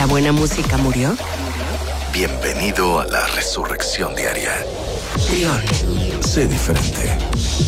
¿La buena música murió? Bienvenido a la Resurrección Diaria. Trión. Sé diferente.